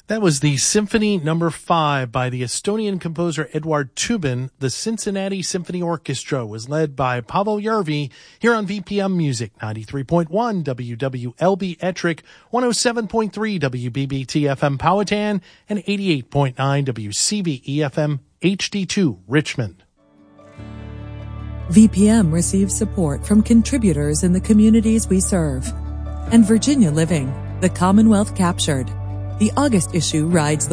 That was the Symphony No. 5 by the Estonian composer Eduard Toobin. The Cincinnati Symphony Orchestra was led by Pavel Järvi here on VPM Music, 93.1 WWLB Ettrick, 107.3 WBBT FM Powhatan, and 88.9 WCVE FM HD2 Richmond. VPM receives support from contributors in the communities we serve. And Virginia Living, the Commonwealth Captured. The August issue rides the